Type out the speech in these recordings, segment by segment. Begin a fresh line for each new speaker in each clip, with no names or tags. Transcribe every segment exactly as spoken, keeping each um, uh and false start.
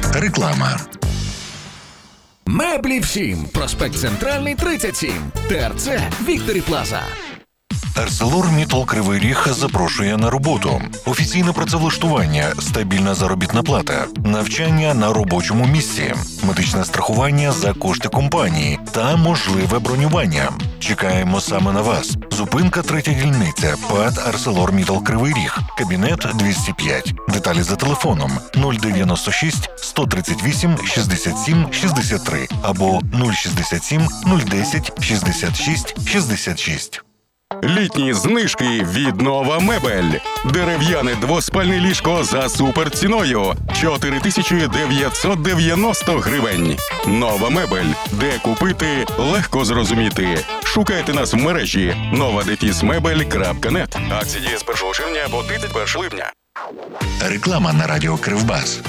Реклама.
Меблі всім. Проспект Центральний, тридцять сім. ТРЦ Вікторі Плаза.
ArcelorMittal Кривий Ріг запрошує на роботу. Офіційне працевлаштування, стабільна заробітна плата, навчання на робочому місці, медичне страхування за кошти компанії та можливе бронювання. Чекаємо саме на вас. Зупинка третя дільниця, ПАТ ArcelorMittal Кривий Ріг, кабінет двісті п'ять. Деталі за телефоном нуль дев'яносто шість сто тридцять вісім шістдесят сім шістдесят три або нуль шістдесят сім нуль десять шістдесят шість шістдесят шість.
Літні знижки від Нова Мебель. Дерев'яне двоспальне ліжко за суперціною – чотири тисячі дев'ятсот дев'яносто гривень. Нова Мебель. Де купити – легко зрозуміти. Шукайте нас в мережі нова дефіс мебель крапка нет. Акції діє з першого червня по тридцять перше липня.
Реклама на радіо Кривбас.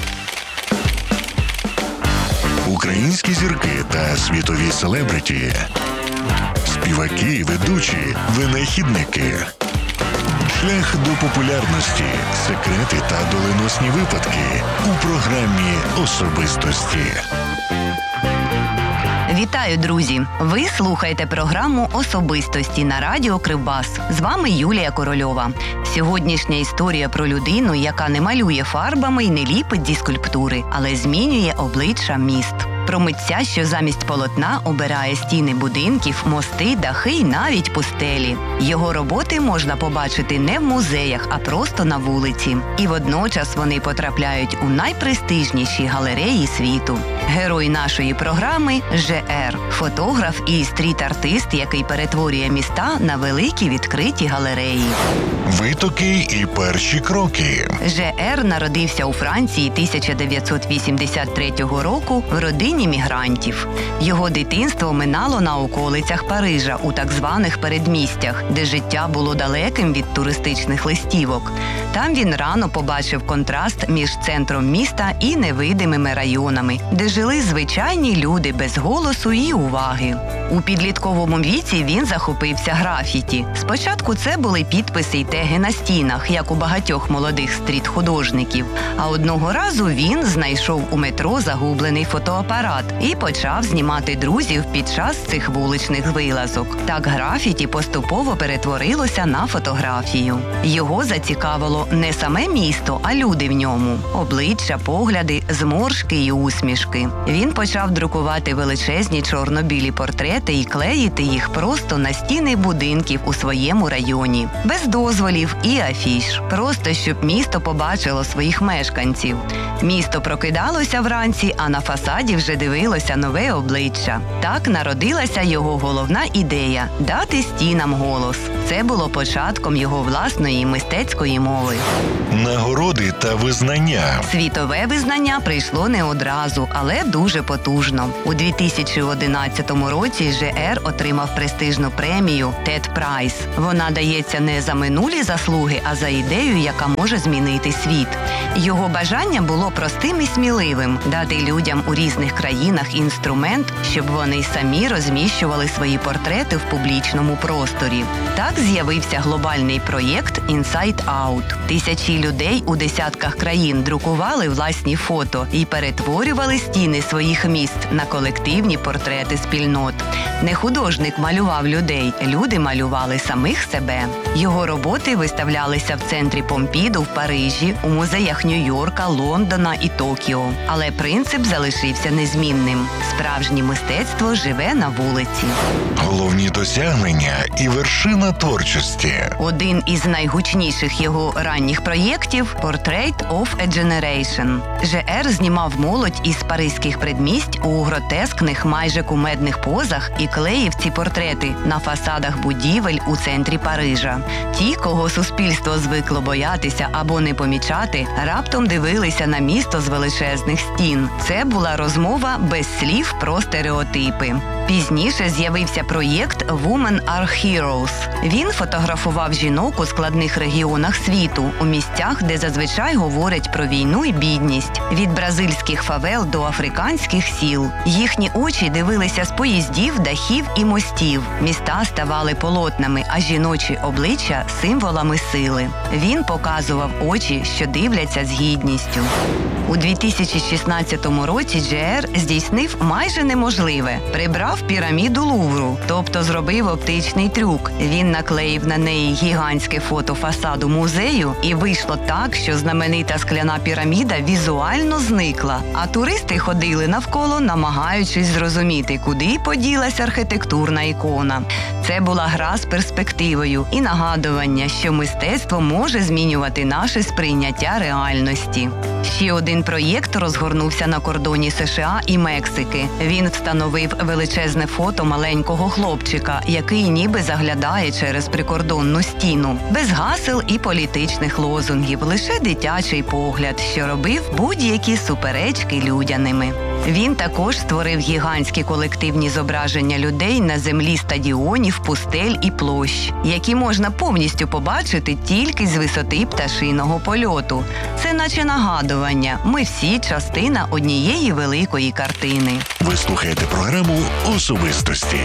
Українські зірки та світові селебриті. Співаки, ведучі, винахідники. Шлях до популярності, секрети та доленосні випадки у програмі «Особистості».
Вітаю, друзі! Ви слухаєте програму «Особистості» на радіо Кривбас. З вами Юлія Корольова. Сьогоднішня історія про людину, яка не малює фарбами і не ліпить зі скульптури, але змінює обличчя міст. Про митця, що замість полотна обирає стіни будинків, мости, дахи і навіть пустелі. Його роботи можна побачити не в музеях, а просто на вулиці. І водночас вони потрапляють у найпрестижніші галереї світу. Герой нашої програми – Же Ер – фотограф і стріт-артист, який перетворює міста на великі відкриті галереї.
Витоки і перші кроки.
Же Ер народився у Франції тисяча дев'ятсот вісімдесят третього року в родині мігрантів. Його дитинство минало на околицях Парижа, у так званих передмістях, де життя було далеким від туристичних листівок. Там він рано побачив контраст між центром міста і невидимими районами, де жили звичайні люди без голосу і уваги. У підлітковому віці він захопився графіті. Спочатку це були підписи й теги на стінах, як у багатьох молодих стріт-художників. А одного разу він знайшов у метро загублений фотоапарат і почав знімати друзів під час цих вуличних вилазок. Так графіті поступово перетворилося на фотографію. Його зацікавило не саме місто, а люди в ньому. Обличчя, погляди, зморшки й усмішки. Він почав друкувати величезні чорно-білі портрети і клеїти їх просто на стіни будинків у своєму районі. Без дозволів і афіш. Просто щоб місто побачило своїх мешканців. Місто прокидалося вранці, а на фасаді вже дивилося нове обличчя. Так народилася його головна ідея – дати стінам голос. Це було початком його власної мистецької мови.
Нагороди та визнання.
Світове визнання прийшло не одразу, але дуже потужно. У дві тисячі одинадцятому році Же Ер отримав престижну премію Тед Прайс. Вона дається не за минулі заслуги, а за ідею, яка може змінити світ. Його бажання було простим і сміливим – дати людям у різних країнах інструмент, щоб вони самі розміщували свої портрети в публічному просторі. Так з'явився глобальний проєкт Inside Out. Тисячі людей у десятках країн друкували власні фото і перетворювали стіни своїх міст на колективні портрети спільнот. Не художник малював людей, люди малювали самих себе. Його роботи виставлялися в центрі Помпіду в Парижі, у музеях Нью-Йорка, Лондона і Токіо. Але принцип залишився незмінним. Справжнє мистецтво живе на вулиці.
Головні досягнення і вершина творчості.
Один із найгучніших його ранніх проєктів – Portrait of a Generation. Же Ер знімав молодь із паризьких предмість у гротескних, майже кумедних позах і клеїв ці портрети на фасадах будівель у центрі Парижа. Ті, кого суспільство звикло боятися або не помічати, раптом дивилися на місто з величезних стін. Це була розмова без слів про стереотипи. Пізніше з'явився проєкт Women are Heroes. Він фотографував жінок у складних регіонах світу, у місцях, де зазвичай говорять про війну і бідність. Від бразильських фавел до африканських сіл. Їхні очі дивилися з поїздів, дахів і мостів. Міста ставали полотнами, а жіночі обличчя – символами сили. Він показував очі, що дивляться з гідністю. У дві тисячі шістнадцятому році джі ар здійснив майже неможливе – прибрав піраміду Лувру, тобто зробив оптичний трюк. Він наклеїв на неї гігантське фото фасаду музею, і вийшло так, що знаменита скляна піраміда візуально зникла, а туристи ходили навколо, намагаючись зрозуміти, куди поділась архітектурна ікона. Це була гра з перспективою і нагадування, що мистецтво може змінювати наше сприйняття реальності. Ще один проєкт розгорнувся на кордоні США і Мексики. Він встановив величезне фото маленького хлопчика, який ніби заглядає через прикордонну стіну. Без гасел і політичних лозунгів, лише дитячий погляд, що робив будь-які суперечки людяними. Він також створив гігантські колективні зображення людей на землі стадіонів, пустель і площ, які можна повністю побачити тільки з висоти пташиного польоту. Це наче нагадування – ми всі частина однієї великої картини.
Ви слухаєте програму «Особистості».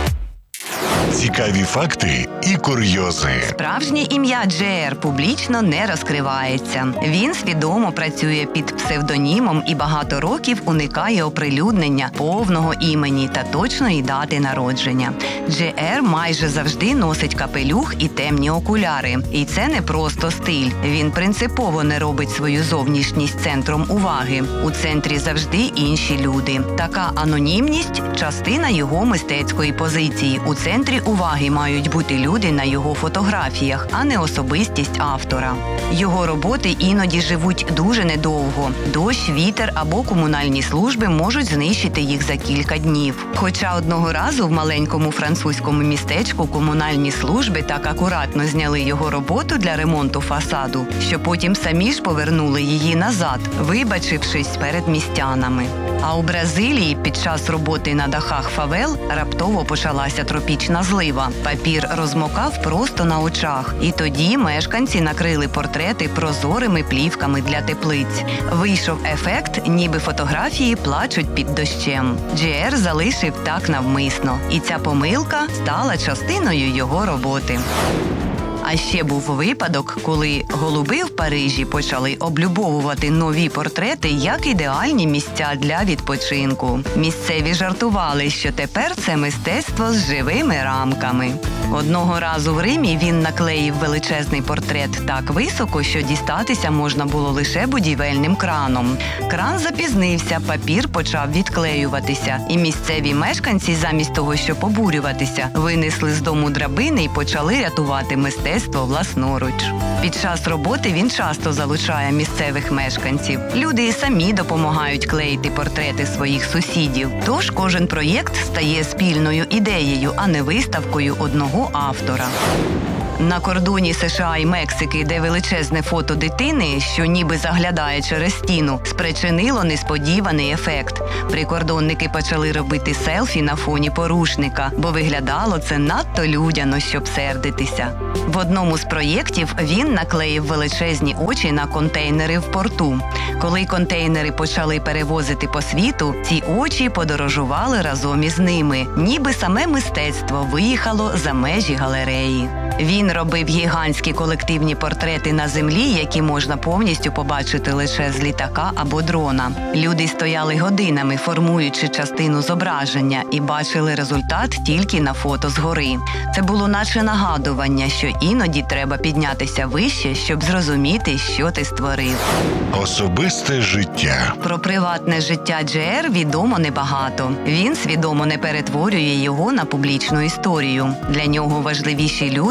Цікаві факти і курйози.
Справжнє ім'я джі ар публічно не розкривається. Він свідомо працює під псевдонімом і багато років уникає оприлюднення повного імені та точної дати народження. джі ар майже завжди носить капелюх і темні окуляри. І це не просто стиль. Він принципово не робить свою зовнішність центром уваги. У центрі завжди інші люди. Така анонімність – частина його мистецької позиції. У центрі уваги мають бути люди на його фотографіях, а не особистість автора. Його роботи іноді живуть дуже недовго. Дощ, вітер або комунальні служби можуть знищити їх за кілька днів. Хоча одного разу в маленькому французькому містечку комунальні служби так акуратно зняли його роботу для ремонту фасаду, що потім самі ж повернули її назад, вибачившись перед містянами. А у Бразилії під час роботи на дахах фавел раптово почалася тропічна злива. Папір розмокав просто на очах. І тоді мешканці накрили портрети прозорими плівками для теплиць. Вийшов ефект, ніби фотографії плачуть під дощем. джі ар залишив так навмисно. І ця помилка стала частиною його роботи. А ще був випадок, коли голуби в Парижі почали облюбовувати нові портрети як ідеальні місця для відпочинку. Місцеві жартували, що тепер це мистецтво з живими рамками. Одного разу в Римі він наклеїв величезний портрет так високо, що дістатися можна було лише будівельним краном. Кран запізнився, папір почав відклеюватися, і місцеві мешканці замість того, щоб обурюватися, винесли з дому драбини і почали рятувати мистецтво власноруч. Під час роботи він часто залучає місцевих мешканців. Люди і самі допомагають клеїти портрети своїх сусідів. Тож кожен проєкт стає спільною ідеєю, а не виставкою одного автора. На кордоні США і Мексики, де величезне фото дитини, що ніби заглядає через стіну, спричинило несподіваний ефект. Прикордонники почали робити селфі на фоні порушника, бо виглядало це надто людяно, щоб сердитися. В одному з проєктів він наклеїв величезні очі на контейнери в порту. Коли контейнери почали перевозити по світу, ці очі подорожували разом із ними, ніби саме мистецтво виїхало за межі галереї. Він робив гігантські колективні портрети на землі, які можна повністю побачити лише з літака або дрона. Люди стояли годинами, формуючи частину зображення, і бачили результат тільки на фото згори. Це було наче нагадування, що іноді треба піднятися вище, щоб зрозуміти, що ти створив.
Особисте життя.
Про приватне життя джі ар відомо небагато. Він свідомо не перетворює його на публічну історію. Для нього важливіші люди, які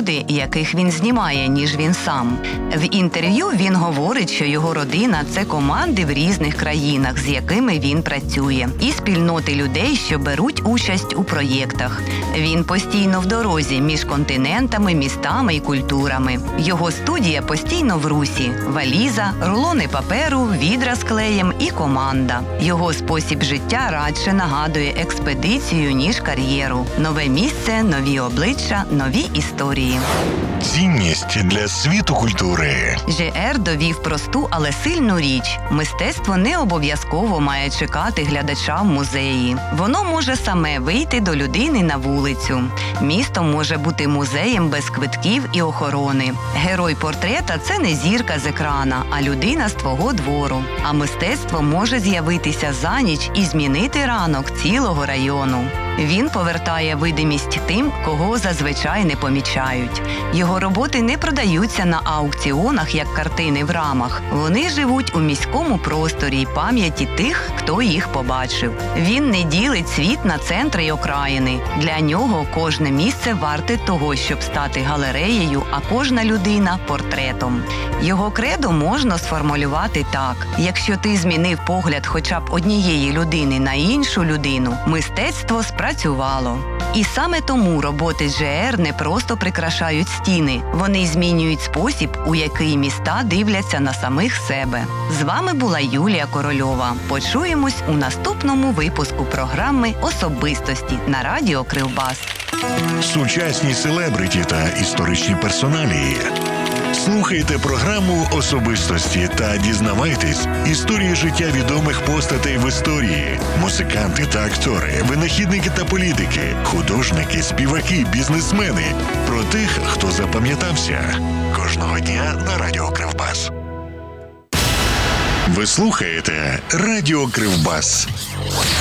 яких він знімає, ніж він сам. В інтерв'ю він говорить, що його родина – це команди в різних країнах, з якими він працює, і спільноти людей, що беруть участь у проєктах. Він постійно в дорозі між континентами, містами і культурами. Його студія постійно в русі – валіза, рулони паперу, відра з клеєм і команда. Його спосіб життя радше нагадує експедицію, ніж кар'єру. Нове місце, нові обличчя, нові історії.
Цінність для світу культури.
Же Ер довів просту, але сильну річ. Мистецтво не обов'язково має чекати глядача в музеї. Воно може саме вийти до людини на вулицю. Місто може бути музеєм без квитків і охорони. Герой портрета – це не зірка з екрана, а людина з твого двору. А мистецтво може з'явитися за ніч і змінити ранок цілого району. Він повертає видимість тим, кого зазвичай не помічають. Його роботи не продаються на аукціонах, як картини в рамах. Вони живуть у міському просторі й пам'яті тих, хто їх побачив. Він не ділить світ на центри й окраїни. Для нього кожне місце варте того, щоб стати галереєю, а кожна людина – портретом. Його кредо можна сформулювати так. Якщо ти змінив погляд хоча б однієї людини на іншу людину, мистецтво спрацювало. І саме тому роботи Же Ер не просто прикрашають стіни, вони змінюють спосіб, у який міста дивляться на самих себе. З вами була Юлія Корольова. Почуємось у наступному випуску програми «Особистості» на радіо Кривбас.
Сучасні селебриті та історичні персоналії. Слухайте програму «Особистості» та дізнавайтесь історії життя відомих постатей в історії. Музиканти та актори, винахідники та політики, художники, співаки, бізнесмени. Про тих, хто запам'ятався. Кожного дня на радіо Кривбас. Ви слухаєте радіо Кривбас.